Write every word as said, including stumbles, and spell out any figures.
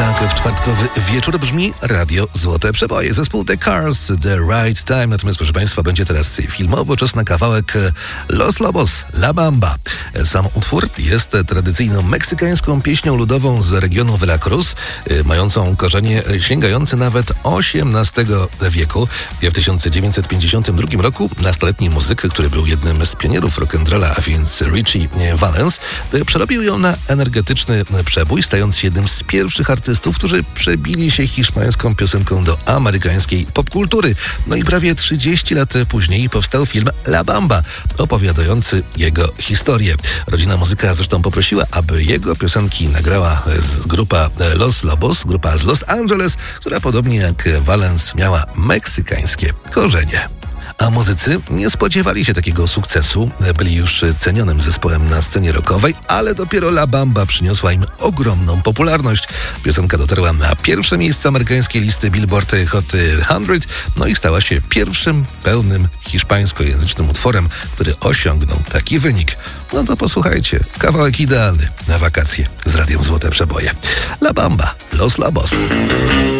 tak w czwartkowy wieczór brzmi Radio Złote Przeboje. Zespół The Cars, The Right Time. Natomiast, proszę Państwa, będzie teraz filmowo czas na kawałek Los Lobos, La Bamba. Sam utwór jest tradycyjną meksykańską pieśnią ludową z regionu Veracruz, mającą korzenie sięgające nawet osiemnastego wieku. W tysiąc dziewięćset pięćdziesiątym drugim roku nastoletni muzyk, który był jednym z pionierów rock'n'rolla, a więc Richie Valens, przerobił ją na energetyczny przebój, stając się jednym z pierwszych artystów, którzy przebili się hiszpańską piosenką do amerykańskiej popkultury. No i prawie trzydzieści lat później powstał film La Bamba, opowiadający jego historię. Rodzina muzyka zresztą poprosiła, aby jego piosenki nagrała grupa Los Lobos, grupa z Los Angeles, która podobnie jak Valens miała meksykańskie korzenie. A muzycy nie spodziewali się takiego sukcesu, byli już cenionym zespołem na scenie rockowej, ale dopiero La Bamba przyniosła im ogromną popularność. Piosenka dotarła na pierwsze miejsce amerykańskiej listy Billboard Hot sto, no i stała się pierwszym pełnym hiszpańskojęzycznym utworem, który osiągnął taki wynik. No to posłuchajcie, kawałek idealny na wakacje z Radiem Złote Przeboje. La Bamba, Los Lobos.